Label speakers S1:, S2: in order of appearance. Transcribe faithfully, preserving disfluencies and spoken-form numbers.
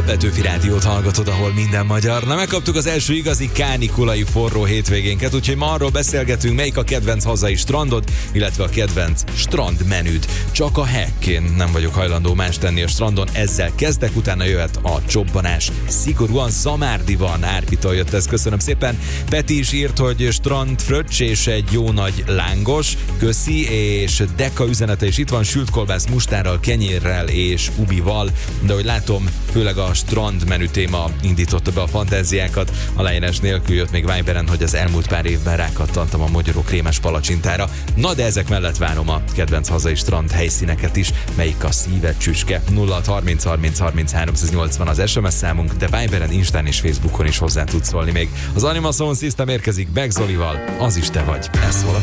S1: Petőfi Rádiót hallgatod, ahol minden magyar. Na, megkaptuk az első igazi kánikulai forró hétvégénket, úgyhogy ma arról beszélgetünk, melyik a kedvenc hazai strandod, illetve a kedvenc strandmenüd. Csak a hekkén nem vagyok hajlandó más tenni a strandon, ezzel kezdek, utána jöhet a csobbanás. Szigorúan Zamárdiban, Árpitól jött ez, köszönöm szépen. Peti is írt, hogy strandfröccs és egy jó nagy lángos, köszi, és Deka üzenete is itt van, sült kolbász mustárral, kenyérrel és ubival, de hogy látom, főleg a strand menü téma indította be a fantáziákat. Aláírás nélkül jött még Viberen, hogy az elmúlt pár évben rákattantam a mogyoró krémes palacsintára. Na, de ezek mellett várom a kedvenc hazai strand helyszíneket is, melyik a szíved csücske. nulla harminc harminc harminc háromszáznyolcvan az es em es számunk, de Viberen, Instán és Facebookon is hozzá tudsz szólni még. Az Anima Sound System érkezik Beck Zolival, az is te vagy. Ez szól a